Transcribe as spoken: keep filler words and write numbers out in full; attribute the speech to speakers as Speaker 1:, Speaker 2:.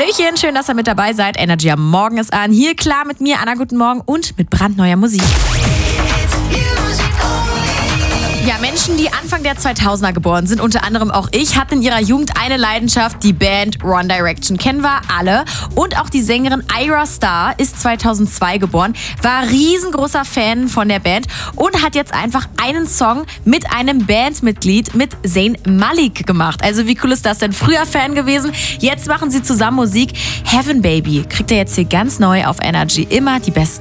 Speaker 1: Hallöchen, schön, dass ihr mit dabei seid. Energy am Morgen ist an. Hier klar mit mir, Anna, guten Morgen und mit brandneuer Musik. Ja, Menschen, die Anfang der zweitausender geboren sind, unter anderem auch ich, hatten in ihrer Jugend eine Leidenschaft, die Band One Direction. Kennen wir alle. Und auch die Sängerin Ayra Starr ist zweitausendzwei geboren, war riesengroßer Fan von der Band und hat jetzt einfach einen Song mit einem Bandmitglied, mit Zayn Malik gemacht. Also wie cool ist das denn? Früher Fan gewesen, jetzt machen sie zusammen Musik. Heaven Baby kriegt er jetzt hier ganz neu auf Energy. Immer die besten